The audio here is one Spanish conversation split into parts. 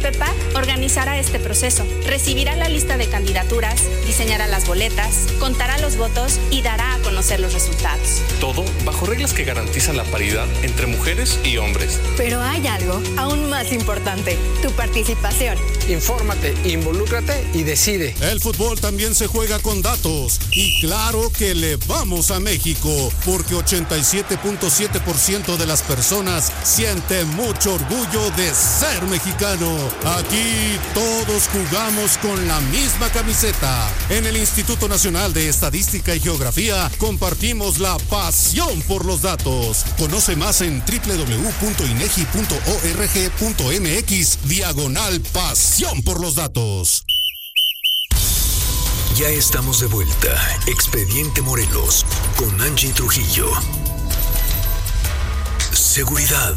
PEPAC organizará este proceso, recibirá la lista de candidaturas, diseñará las boletas, contará los votos y dará a conocer los resultados. Todo bajo reglas que garantizan la paridad entre mujeres y hombres. Pero hay algo aún más importante, tu participación. Infórmate, involúcrate y decide. El fútbol también se juega con datos. Y claro que le vamos a México, porque 87.7% de las personas sienten mucho orgullo de ser mexicano. Aquí todos jugamos con la misma camiseta. En el Instituto Nacional de Estadística y Geografía compartimos la pasión por los datos. Conoce más en www.inegi.org.mx/pasión por los datos. Ya estamos de vuelta. Expediente Morelos con Angie Trujillo. Seguridad.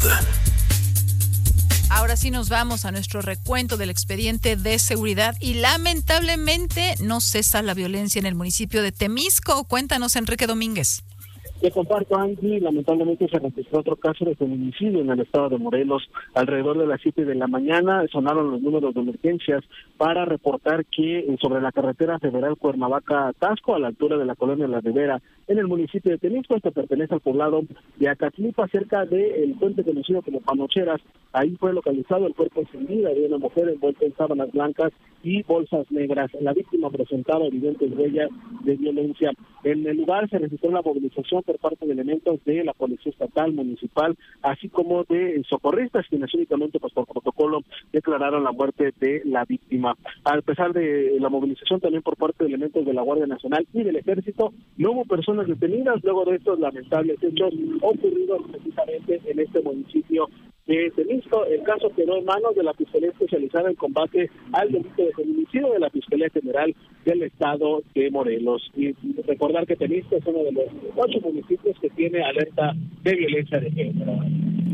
Ahora sí nos vamos a nuestro recuento del expediente de seguridad y lamentablemente no cesa la violencia en el municipio de Temisco. Cuéntanos, Enrique Domínguez. Te comparto, Angie, lamentablemente se registró otro caso de feminicidio en el estado de Morelos. Alrededor de las 7 de la mañana sonaron los números de emergencias para reportar que sobre la carretera federal Cuernavaca-Tasco, a la altura de la colonia La Ribera, en el municipio de Temisco, esto pertenece al poblado de Acatlipa, cerca del puente conocido como Panocheras. Ahí fue localizado el cuerpo sin vida de una mujer envuelta en sábanas blancas y bolsas negras. La víctima presentaba evidentes huellas de violencia. En el lugar se registró la movilización por parte de elementos de la Policía Estatal, Municipal, así como de socorristas, quienes únicamente pues por protocolo declararon la muerte de la víctima. A pesar de la movilización también por parte de elementos de la Guardia Nacional y del Ejército, no hubo personas detenidas luego de estos lamentables hechos ocurridos precisamente en este municipio de Temisco. El caso quedó en manos de la Fiscalía Especializada en Combate al Delito de Feminicidio de la Fiscalía General del Estado de Morelos. Y recordar que Temisco es uno de los 8 municipios que tiene alerta de violencia de género.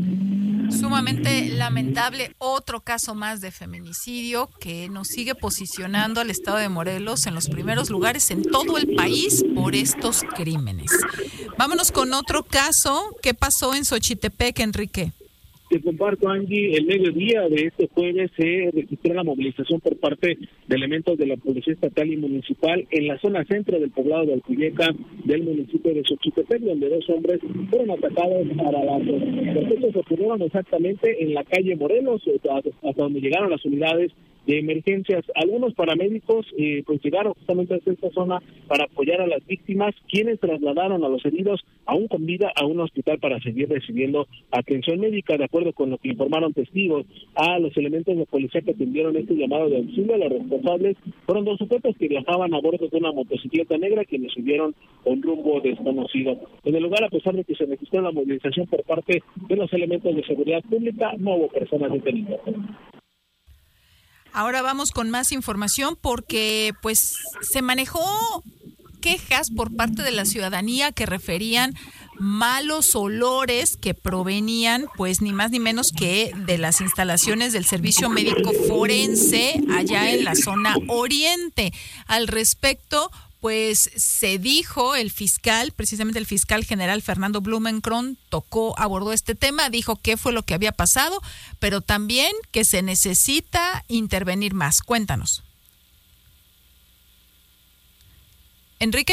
Sumamente lamentable, otro caso más de feminicidio que nos sigue posicionando al estado de Morelos en los primeros lugares en todo el país por estos crímenes. Vámonos con otro caso. ¿Qué pasó en Xochitepec, Enrique? Te comparto, Angie, el mediodía de este jueves se registró la movilización por parte de elementos de la Policía Estatal y Municipal en la zona centro del poblado de Alcuyeca del municipio de Xochitepec, donde 2 hombres fueron atacados a balazos. Los hechos ocurrieron exactamente en la calle Morelos, hasta donde llegaron las unidades de emergencias. Algunos paramédicos pues llegaron justamente a esta zona para apoyar a las víctimas, quienes trasladaron a los heridos aún con vida a un hospital para seguir recibiendo atención médica. De acuerdo con lo que informaron testigos a los elementos de policía que atendieron este llamado de auxilio, los responsables fueron 2 sujetos que viajaban a bordo de una motocicleta negra quienes subieron con rumbo desconocido. En el lugar, a pesar de que se registró la movilización por parte de los elementos de seguridad pública, no hubo personas detenidas. Ahora vamos con más información porque pues se manejó quejas por parte de la ciudadanía que referían malos olores que provenían pues ni más ni menos que de las instalaciones del Servicio Médico Forense allá en la zona oriente. Al respecto, pues se dijo, precisamente el fiscal general Fernando Blumenkron abordó este tema, dijo qué fue lo que había pasado, pero también que se necesita intervenir más. Cuéntanos. ¿Enrique?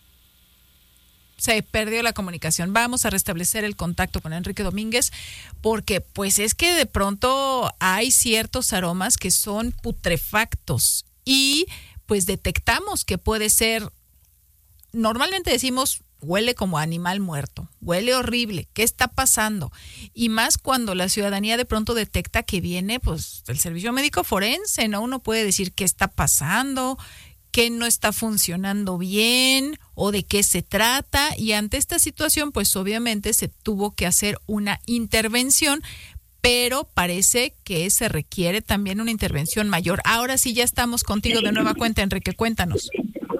Se perdió la comunicación. Vamos a restablecer el contacto con Enrique Domínguez porque pues es que de pronto hay ciertos aromas que son putrefactos y pues detectamos que puede ser, normalmente decimos, huele como animal muerto, huele horrible, ¿qué está pasando? Y más cuando la ciudadanía de pronto detecta que viene pues el servicio médico forense, ¿no? Uno puede decir qué está pasando, qué no está funcionando bien o de qué se trata, y ante esta situación pues obviamente se tuvo que hacer una intervención, pero parece que se requiere también una intervención mayor. Ahora sí ya estamos contigo de nueva cuenta, Enrique, cuéntanos.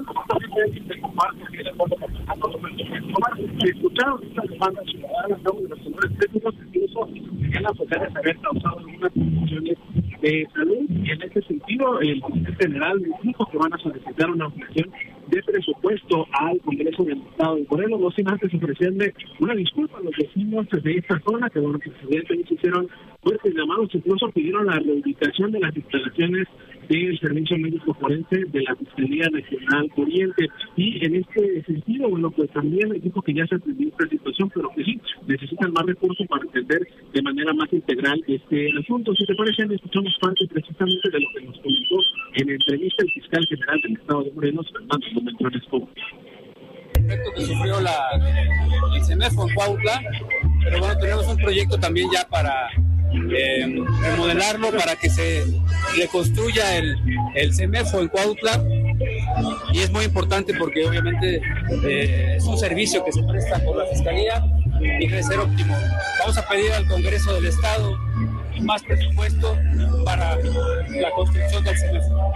Escucharon estas demandas ciudadanas de los señores técnicos, incluso en las sociedades haber causado algunas condiciones de salud, y en ese sentido el fiscal general dijo que van a solicitar una ampliación de presupuesto al Congreso del Estado de Morelos, no sin antes ofrecerle una disculpa a los vecinos de esta zona que bueno, que evidentemente hicieron fuertes llamados, incluso pidieron la reubicación de las instalaciones del Servicio Médico Forense de la Fiscalía Regional Oriente. Y en este sentido, bueno, pues también dijo que ya se atendió esta situación, pero que sí, necesitan más recursos para entender de manera más integral este asunto. Si te parece, escuchamos parte precisamente de lo que nos comentó en entrevista el fiscal general del Estado de Morelos, Fernando Gómez Escobar. El efecto que sufrió el CEMEFO en Cuautla, pero bueno, tenemos un proyecto también ya para remodelarlo, para que se reconstruya el CEMEFO en Cuautla, y es muy importante porque obviamente es un servicio que se presta por la Fiscalía y debe ser óptimo. Vamos a pedir al Congreso del Estado más presupuesto para la construcción del CEMEFO.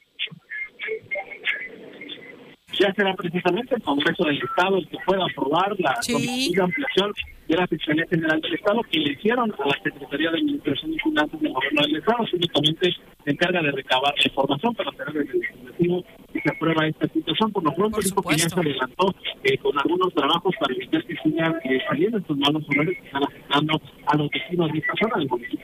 Ya será precisamente el Congreso del Estado el que pueda aprobar la ampliación de la Fiscalía General del Estado, que le hicieron a la Secretaría de Administración y Finanzas del Gobierno del Estado. Únicamente se encarga de recabar la información para tener el legislativo y se aprueba esta situación. Por lo pronto dijo que ya se adelantó con algunos trabajos para evitar que sigan saliendo estos malos horarios que están afectando a los vecinos de esta zona del municipio.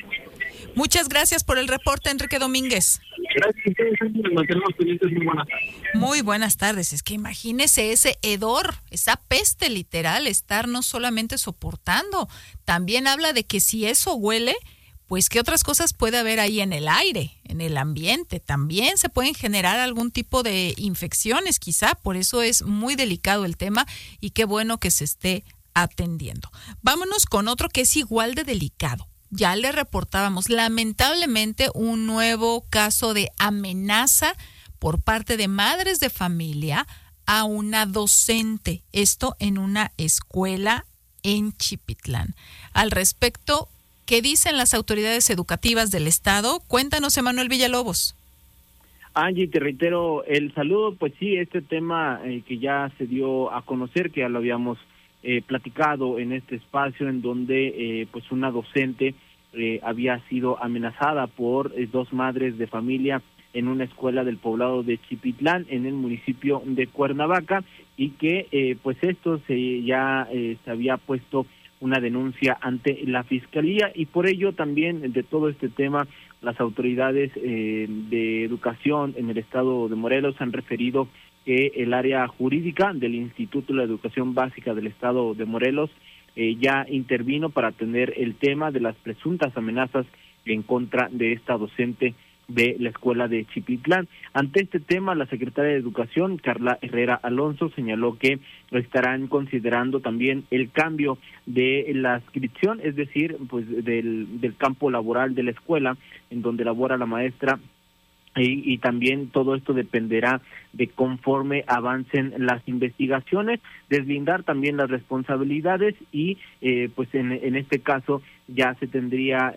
Muchas gracias por el reporte, Enrique Domínguez. Gracias a ustedes, nos mantenemos pendientes. Muy buenas tardes. Muy buenas tardes. Es que imagínese ese hedor, esa peste literal, estar no solamente soportando, también habla de que si eso huele, pues qué otras cosas puede haber ahí en el aire, en el ambiente. También se pueden generar algún tipo de infecciones, quizá, por eso es muy delicado el tema y qué bueno que se esté atendiendo. Vámonos con otro que es igual de delicado. Ya le reportábamos lamentablemente un nuevo caso de amenaza por parte de madres de familia a una docente, esto en una escuela en Chipitlán. Al respecto, ¿qué dicen las autoridades educativas del estado? Cuéntanos, Emanuel Villalobos. Angie, te reitero el saludo. Pues sí, este tema que ya se dio a conocer, que ya lo habíamos platicado en este espacio, en donde pues una docente había sido amenazada por dos madres de familia en una escuela del poblado de Chipitlán, en el municipio de Cuernavaca, y que pues esto se había puesto una denuncia ante la Fiscalía, y por ello también de todo este tema las autoridades de educación en el estado de Morelos han referido que el área jurídica del Instituto de la Educación Básica del Estado de Morelos ya intervino para atender el tema de las presuntas amenazas en contra de esta docente de la escuela de Chipitlán. Ante este tema, la secretaria de Educación, Carla Herrera Alonso, señaló que estarán considerando también el cambio de la adscripción, es decir, pues del campo laboral de la escuela en donde labora la maestra. Y también todo esto dependerá de conforme avancen las investigaciones, deslindar también las responsabilidades y pues en este caso ya se tendría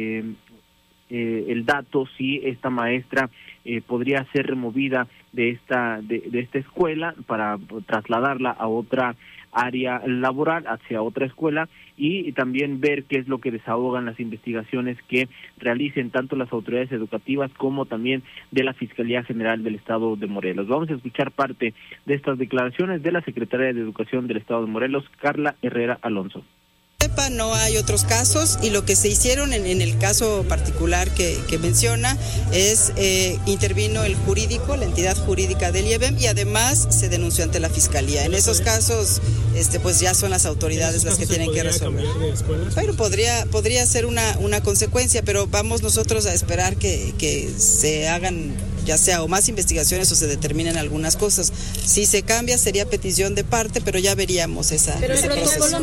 el dato si esta maestra podría ser removida de esta escuela para trasladarla a otra área laboral, hacia otra escuela, y también ver qué es lo que desahogan las investigaciones que realicen tanto las autoridades educativas como también de la Fiscalía General del Estado de Morelos. Vamos a escuchar parte de estas declaraciones de la Secretaria de Educación del Estado de Morelos, Carla Herrera Alonso. No hay otros casos, y lo que se hicieron en el caso particular que menciona es intervino el jurídico, la entidad jurídica del IEBEM, y además se denunció ante la Fiscalía. En esos casos pues ya son las autoridades las que tienen que resolver. Bueno, podría ser una consecuencia, pero vamos nosotros a esperar que se hagan ya sea o más investigaciones o se determinen algunas cosas. Si se cambia sería petición de parte, pero ya veríamos ese proceso.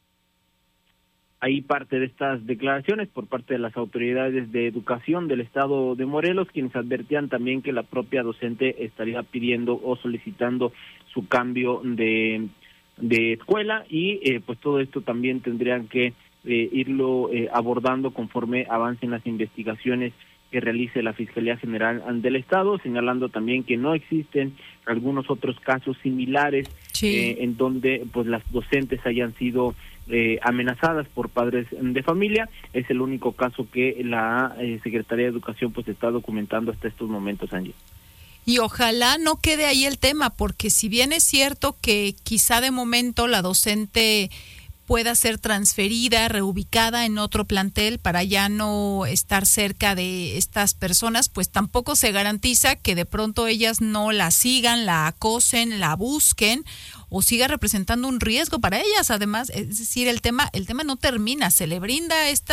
Ahí parte de estas declaraciones por parte de las autoridades de educación del estado de Morelos, quienes advertían también que la propia docente estaría pidiendo o solicitando su cambio de escuela, y pues todo esto también tendrían que irlo abordando conforme avancen las investigaciones que realice la Fiscalía General del Estado, señalando también que no existen algunos otros casos similares en donde pues las docentes hayan sido amenazadas por padres de familia. Es el único caso que la Secretaría de Educación pues está documentando hasta estos momentos, Angie. Y ojalá no quede ahí el tema, porque si bien es cierto que quizá de momento la docente pueda ser transferida, reubicada en otro plantel para ya no estar cerca de estas personas, pues tampoco se garantiza que de pronto ellas no la sigan, la acosen, la busquen o siga representando un riesgo para ellas. Además, es decir, el tema no termina, se le brinda esta